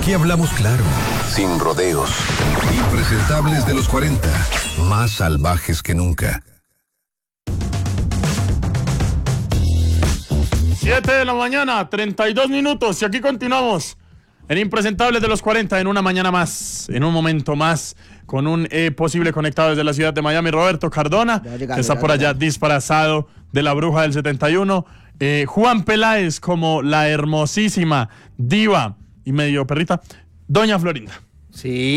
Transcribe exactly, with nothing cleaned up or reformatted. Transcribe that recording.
Aquí hablamos claro, sin rodeos. Impresentables de los cuarenta, más salvajes que nunca. siete de la mañana, treinta y dos minutos, y aquí continuamos en Impresentables de los cuarenta, en una mañana más, en un momento más, con un eh, posible conectado desde la ciudad de Miami, Roberto Cardona, llegar, que está llegar, por allá llegar. disfrazado de la bruja del setenta y uno, eh, Juan Peláez como la hermosísima diva y medio perrita, Doña Florinda. Sí.